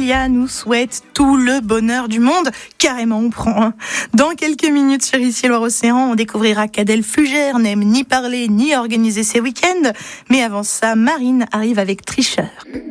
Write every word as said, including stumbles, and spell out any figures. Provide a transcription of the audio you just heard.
Célia nous souhaite tout le bonheur du monde. Carrément, on prend. Hein. Dans quelques minutes sur Ici Loire-Océan, on découvrira qu'Adèle Flugère n'aime ni parler ni organiser ses week-ends. Mais avant ça, Marine arrive avec Tricheur.